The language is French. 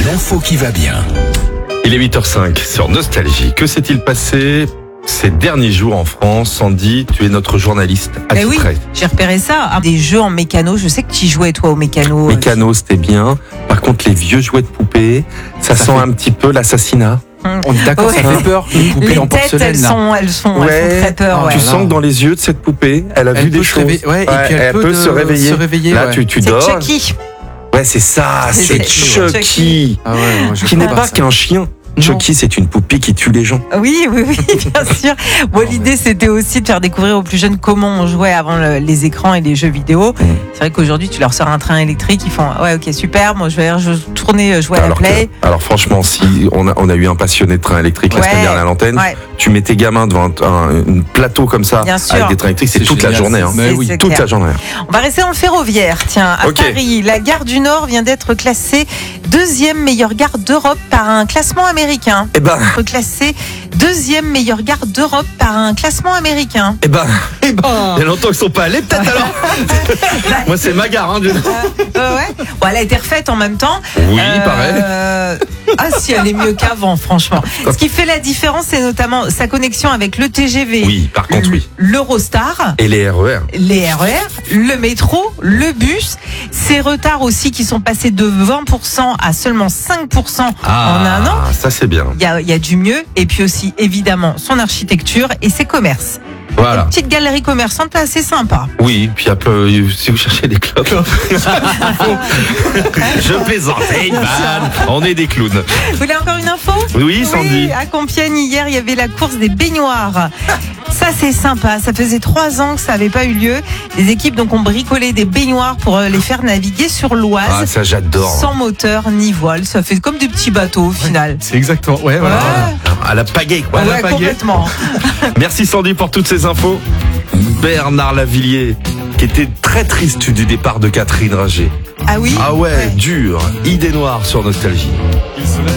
L'info qui va bien. Il est 8h05 sur Nostalgie. Que s'est-il passé ces derniers jours en France? Sandy, tu es notre journaliste attitrée. Oui, j'ai repéré ça. Des jeux en mécano. Je sais que tu y jouais, toi, au mécano. Mécano, c'était bien. Par contre, les vieux jouets de poupées, ça sent un petit peu l'assassinat. On est d'accord, ça fait peur. Les poupées Les en têtes, porcelaine, elles sont très peur. Tu Ouais. sens que dans les yeux de cette poupée, elle a vu des choses. et puis elle peut se réveiller. Là, ouais. tu C'est dors. Chucky. Ouais, c'est ça, c'est Chucky. Chucky. Ah ouais, moi, je Qui crois n'est pas ça. qu'un chien. Non. Chucky, c'est une poupée qui tue les gens. Oui, bien sûr. Bon, l'idée, c'était aussi de faire découvrir aux plus jeunes comment on jouait avant les écrans et les jeux vidéo. C'est vrai qu'aujourd'hui, tu leur sors un train électrique, ils font ouais, ok, super, moi je vais tourner, jouer à la Play. Alors franchement, si on a eu un passionné de train électrique la semaine dernière à l'antenne, Ouais. tu mets tes gamins devant un plateau comme ça, Bien sûr. avec des trains électriques, c'est C'est toute la génial, journée. Hein. Mais oui, c'est Toute clair. la journée. On va rester dans le ferroviaire. Tiens, à Ok. Paris, la gare du Nord vient d'être classée deuxième meilleure gare d'Europe par un classement américain. Eh ben, Classée deuxième meilleure gare d'Europe par un classement américain. il y a longtemps qu'ils sont pas allés peut-être alors. Moi c'est ma gare. Hein, Ouais. Bon, elle a été refaite en même temps. Oui, pareil. Ah si, elle est mieux qu'avant, franchement. Ce qui fait la différence, c'est notamment sa connexion avec le TGV, Oui, par contre oui. l'Eurostar, Et les RER. les RER, le métro, le bus. Ces retards aussi qui sont passés de 20% à seulement 5% en un an. Ça c'est bien. Il y a du mieux. Et puis aussi, évidemment, son architecture et ses commerces. Voilà. Une petite galerie commerçante assez sympa. Oui, puis après, si vous cherchez des clopes. Je plaisantais, une vanne. On est des clowns. Vous voulez encore une info? Oui, Sandy. Oui, à Compiègne, hier, il y avait la course des baignoires. Ça, c'est sympa. Ça faisait 3 ans que ça n'avait pas eu lieu. Les équipes donc ont bricolé des baignoires pour les faire naviguer sur l'Oise. Ah, ça j'adore. Sans moteur ni voile. Ça fait comme des petits bateaux au final. C'est exactement. Ouais, voilà. À la pagaie, quoi. Ouais, complètement. Merci Sandy pour toutes ces infos. Bernard Lavillier, qui était très triste du départ de Catherine Ringer. Ah oui? Ah ouais, dur. Idée noire sur Nostalgie.